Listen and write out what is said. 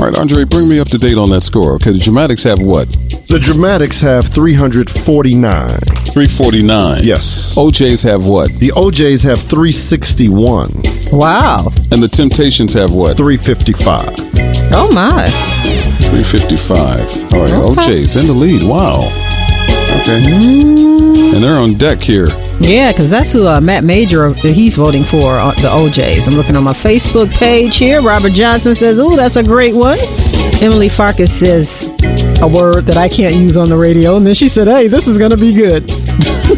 right, Andre, bring me up to date on that score. Okay, the Dramatics have what? The Dramatics have 349. 349. Yes. OJs have what? The OJs have 361. Wow. And the Temptations have what? 355. Oh, my. 355. All right, Okay. OJs in the lead. Wow. Okay. And they're on deck here. Yeah, because that's who Matt Major, he's voting for, the OJs. I'm looking on my Facebook page here. Robert Johnson says, ooh, that's a great one. Emily Farkas says a word that I can't use on the radio. And then she said, hey, this is going to be good.